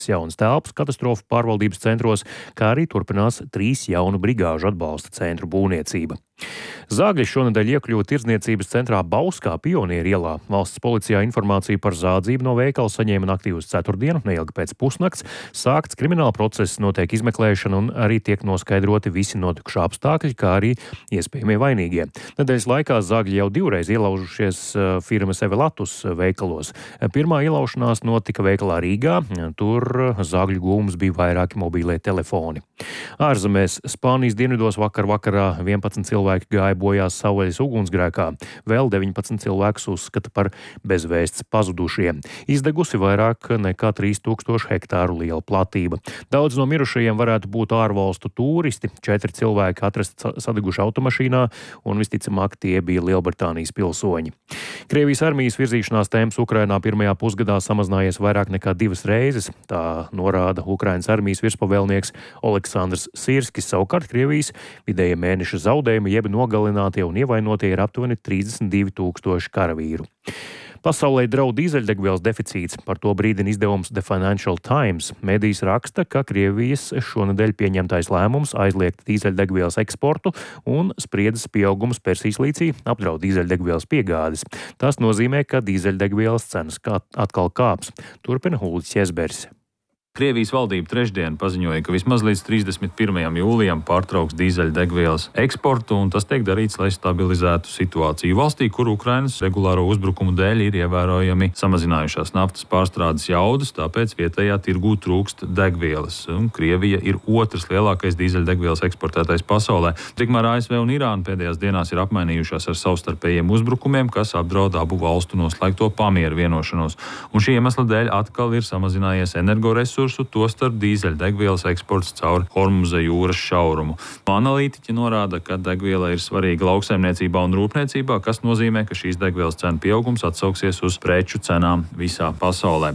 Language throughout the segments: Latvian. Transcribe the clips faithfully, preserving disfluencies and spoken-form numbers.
jaunas telpas katastrofu pārvaldības centros, kā arī turpinās trīs jaunu brigāžu atbalsta centru būvniecība. Zāģļi šonedēļ iekļuva tirdzniecības centrā Bauskā Pionieru ielā. Valsts policijā informāciju par zādzību no veikala saņēma naktī uz ceturtdienu, neilgi pēc pusnakts. Sākts krimināla process, notiek izmeklēšana un arī tiek noskaidroti visi notikušā apstākļi, kā arī iespējamie vainīgie. Nedēļas laikā zāģļi jau divreiz ielaužušies firmas Evelatus veikalos. Pirmā ielaušanās notika veikalā Rīgā, tur zāģļu gūmus bija vairāki mobīlie telefoni. Ārzemēs Spānijas dienvidos vakar vakarā vienpadsmit cilvēki gāja bojā savvaļas ugunsgrēkā. Vēl deviņpadsmit cilvēkus uzskata par bezvēsts pazudušiem. Izdegusi vairāk nekā trīs tūkstoši hektāru liela platība. Daudz no mirušajiem varētu būt ārvalstu tūristi. Četri cilvēki atrasti sadeguši automašīnā un visticamāk tie bija Lielbritānijas pilsoņi. Krievijas armijas virzīšanās temps Ukrainā pirmajā pusgadā samazinājies vairāk nekā divas reizes. Tā norāda Ukrainas armijas virspavēlnieks Oleksandrs Sirskis. Savukārt Krievijas vidēja mēneša zaudējumi jeb nogalinātie un ievainotie ir aptuveni trīsdesmit divi tūkstoši karavīru. Pasaulē draud dīzeļdegvielas deficīts, par to brīdina izdevums The Financial Times. Medijs raksta, ka Krievijas šonedēļ pieņemtais lēmums aizliegt dīzeļdegvielas eksportu un spriedzes pieaugums Persijas līcī apdraud dīzeļdegvielas piegādes. Tas nozīmē, ka dīzeļdegvielas cenas atkal kāps. Turpina Ulris Ķezberis. Krievijas valdība trešdien paziņoja, ka vismaz līdz trīsdesmit pirmajam jūlijam pārtrauks dīzeļdegvielas eksportu, un tas tiek darīts, lai stabilizētu situāciju valstī, kur Ukrainas regulāro uzbrukumu dēļ ir ievērojami samazinājušās naftas pārstrādes jaudas, tāpēc vietējā tirgū trūkst degvielas. Un Krievija ir otrs lielākais dīzeļdegvielas eksportētājs pasaulē. Tikmēr A S V un Irāna pēdējās dienās ir apmainījušās ar savstarpējiem uzbrukumiem, kas apdraud abu valstu noslēgto pamieru vienošanos. Un šī iemesla dēļ atkal ir samazinājies energoresursi, tostarp dīzeļdegvielas eksports caur Hormuza jūras šaurumu. Analītiķi norāda, ka degviela ir svarīga lauksaimniecībā un rūpniecībā, kas nozīmē, ka šīs degvielas cenu pieaugums atsauksies uz preču cenām visā pasaulē.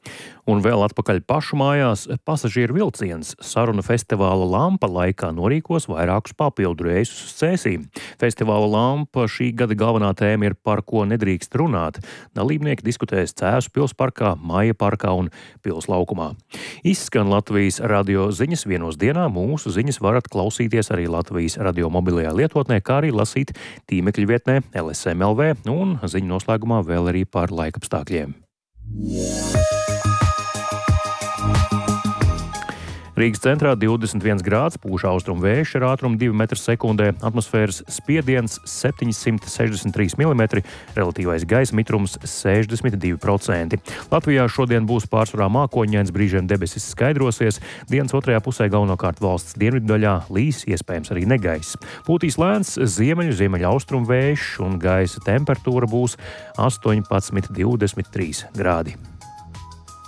Un vēl atpakaļ pašu mājās pasažieru vilciens sarunu festivāla Lampa laikā norīkos vairākus papildu reisus uz Cēsīm. Festivāla Lampa šī gada galvenā tēma ir par ko nedrīkst runāt. Dalībnieki diskutēs Cēsu pilsparkā, Maija parkā un Pilslaukumā. Izskan Latvijas radio ziņas vienos dienā. Mūsu ziņas varat klausīties arī Latvijas radio mobilajā lietotnē, kā arī lasīt tīmekļa vietnē L S M L V un ziņu noslēgumā vēl arī par laikapstākļiem. Rīgas centrā divdesmit viens grāds, pūš austrumu vējš ar ātrumu divi metri sekundē, atmosfēras spiediens septiņsimt sešdesmit trīs milimetri, relatīvais gaisa mitrums sešdesmit divi procenti. Latvijā šodien būs pārsvarā mākoņains, brīžiem debesis skaidrosies, dienas otrajā pusē galvenokārt valsts dienvidu daļā līs, iespējams arī negaiss. Pūtīs lēns ziemeļu, ziemeļa austrumu vējš un gaisa temperatūra būs astoņpadsmit līdz divdesmit trīs grādi.